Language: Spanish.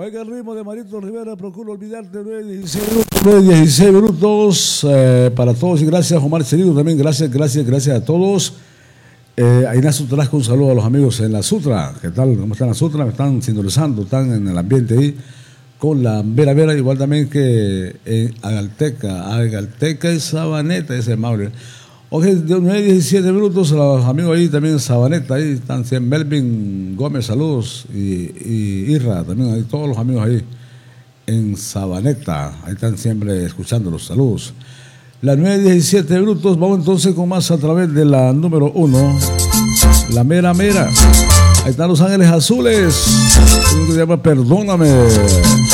Oiga, el ritmo de Marito Rivera, procuro olvidarte, 9:16 minutos para todos y gracias, Omar Cerido también, gracias a todos. Ahí en la Sutra, un saludo a los amigos en la Sutra. ¿Qué tal? ¿Cómo están la Sutra? Me están sintonizando, están en el ambiente ahí con la Vera, igual también que en Agalteca y Sabaneta, ese Maule. Ok, 9:17 minutos, a los amigos ahí también en Sabaneta, ahí están Melvin Gómez, saludos, y Irra, también ahí, todos los amigos ahí en Sabaneta, ahí están siempre escuchando los saludos. Las 9:17 minutos, vamos entonces con más a través de la número 1, la mera. Ahí están Los Ángeles Azules, se llama Perdóname.